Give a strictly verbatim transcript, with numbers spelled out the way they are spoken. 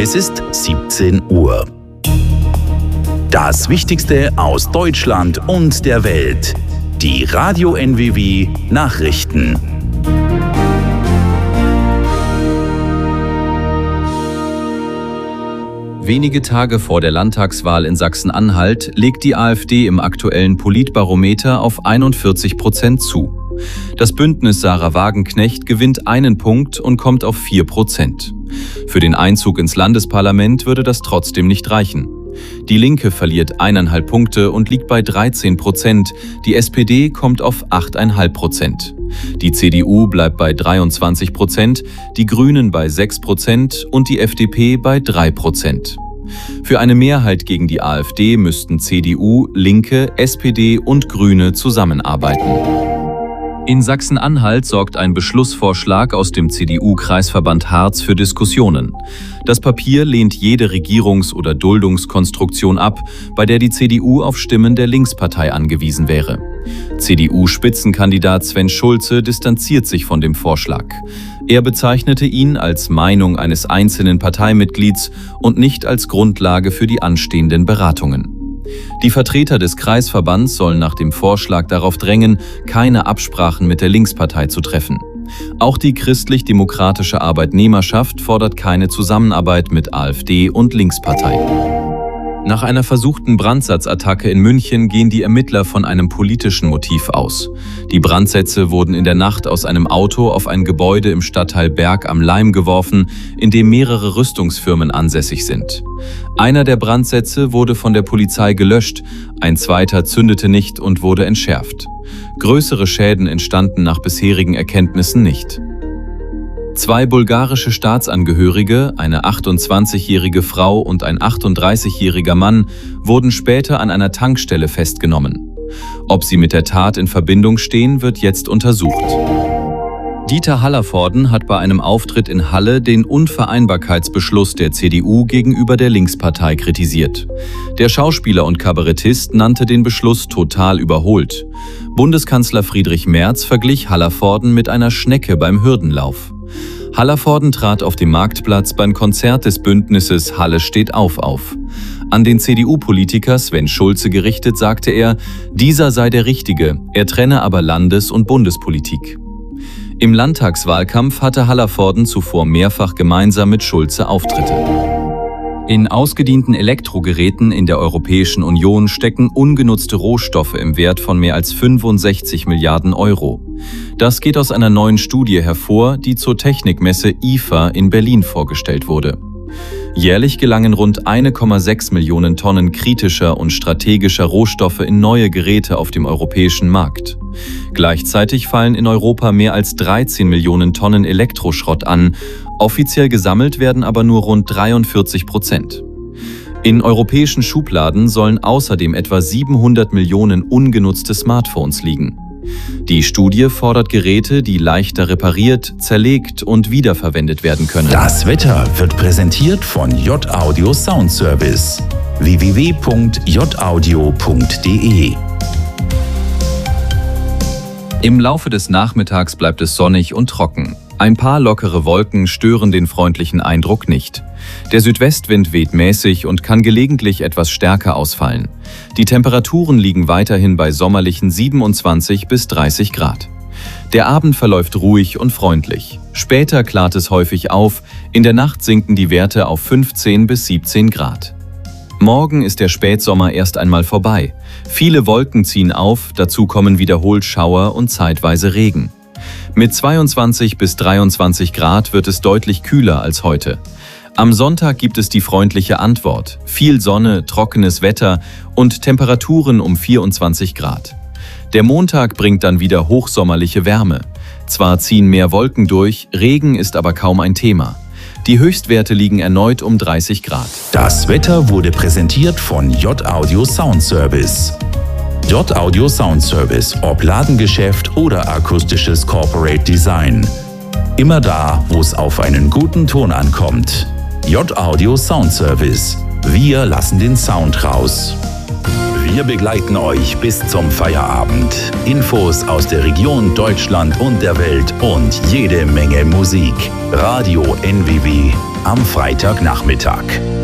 Es ist siebzehn Uhr. Das Wichtigste aus Deutschland und der Welt. Die Radio N W W Nachrichten. Wenige Tage vor der Landtagswahl in Sachsen-Anhalt legt die AfD im aktuellen Politbarometer auf einundvierzig Prozent zu. Das Bündnis Sarah Wagenknecht gewinnt einen Punkt und kommt auf vier Prozent. Für den Einzug ins Landesparlament würde das trotzdem nicht reichen. Die Linke verliert eineinhalb Punkte und liegt bei dreizehn Prozent. Die S P D kommt auf acht Komma fünf Prozent. Die C D U bleibt bei dreiundzwanzig Prozent, die Grünen bei sechs Prozent und die F D P bei drei Prozent. Für eine Mehrheit gegen die AfD müssten C D U, Linke, S P D und Grüne zusammenarbeiten. In Sachsen-Anhalt sorgt ein Beschlussvorschlag aus dem C D U-Kreisverband Harz für Diskussionen. Das Papier lehnt jede Regierungs- oder Duldungskonstruktion ab, bei der die C D U auf Stimmen der Linkspartei angewiesen wäre. C D U-Spitzenkandidat Sven Schulze distanziert sich von dem Vorschlag. Er bezeichnete ihn als Meinung eines einzelnen Parteimitglieds und nicht als Grundlage für die anstehenden Beratungen. Die Vertreter des Kreisverbands sollen nach dem Vorschlag darauf drängen, keine Absprachen mit der Linkspartei zu treffen. Auch die christlich-demokratische Arbeitnehmerschaft fordert keine Zusammenarbeit mit AfD und Linkspartei. Nach einer versuchten Brandsatzattacke in München gehen die Ermittler von einem politischen Motiv aus. Die Brandsätze wurden in der Nacht aus einem Auto auf ein Gebäude im Stadtteil Berg am Laim geworfen, in dem mehrere Rüstungsfirmen ansässig sind. Einer der Brandsätze wurde von der Polizei gelöscht, ein zweiter zündete nicht und wurde entschärft. Größere Schäden entstanden nach bisherigen Erkenntnissen nicht. Zwei bulgarische Staatsangehörige, eine achtundzwanzigjährige Frau und ein achtunddreißigjähriger Mann, wurden später an einer Tankstelle festgenommen. Ob sie mit der Tat in Verbindung stehen, wird jetzt untersucht. Dieter Hallervorden hat bei einem Auftritt in Halle den Unvereinbarkeitsbeschluss der C D U gegenüber der Linkspartei kritisiert. Der Schauspieler und Kabarettist nannte den Beschluss total überholt. Bundeskanzler Friedrich Merz verglich Hallervorden mit einer Schnecke beim Hürdenlauf. Hallervorden trat auf dem Marktplatz beim Konzert des Bündnisses Halle steht auf auf. An den C D U-Politiker Sven Schulze gerichtet sagte er, dieser sei der Richtige, er trenne aber Landes- und Bundespolitik. Im Landtagswahlkampf hatte Hallervorden zuvor mehrfach gemeinsam mit Schulze Auftritte. In ausgedienten Elektrogeräten in der Europäischen Union stecken ungenutzte Rohstoffe im Wert von mehr als fünfundsechzig Milliarden Euro. Das geht aus einer neuen Studie hervor, die zur Technikmesse I F A in Berlin vorgestellt wurde. Jährlich gelangen rund eine Komma sechs Millionen Tonnen kritischer und strategischer Rohstoffe in neue Geräte auf dem europäischen Markt. Gleichzeitig fallen in Europa mehr als dreizehn Millionen Tonnen Elektroschrott an. Offiziell gesammelt werden aber nur rund dreiundvierzig Prozent. In europäischen Schubladen sollen außerdem etwa siebenhundert Millionen ungenutzte Smartphones liegen. Die Studie fordert Geräte, die leichter repariert, zerlegt und wiederverwendet werden können. Das Wetter wird präsentiert von J-Audio Sound Service. w w w punkt j audio punkt d e Im Laufe des Nachmittags bleibt es sonnig und trocken. Ein paar lockere Wolken stören den freundlichen Eindruck nicht. Der Südwestwind weht mäßig und kann gelegentlich etwas stärker ausfallen. Die Temperaturen liegen weiterhin bei sommerlichen siebenundzwanzig bis dreißig Grad. Der Abend verläuft ruhig und freundlich. Später klart es häufig auf, in der Nacht sinken die Werte auf fünfzehn bis siebzehn Grad. Morgen ist der Spätsommer erst einmal vorbei. Viele Wolken ziehen auf, dazu kommen wiederholt Schauer und zeitweise Regen. Mit zweiundzwanzig bis dreiundzwanzig Grad wird es deutlich kühler als heute. Am Sonntag gibt es die freundliche Antwort. Viel Sonne, trockenes Wetter und Temperaturen um vierundzwanzig Grad. Der Montag bringt dann wieder hochsommerliche Wärme. Zwar ziehen mehr Wolken durch, Regen ist aber kaum ein Thema. Die Höchstwerte liegen erneut um dreißig Grad. Das Wetter wurde präsentiert von J-Audio Sound Service. J-Audio Sound Service, ob Ladengeschäft oder akustisches Corporate Design. Immer da, wo es auf einen guten Ton ankommt. J-Audio Sound Service. Wir lassen den Sound raus. Wir begleiten euch bis zum Feierabend. Infos aus der Region, Deutschland und der Welt und jede Menge Musik. Radio N W W. am Freitagnachmittag.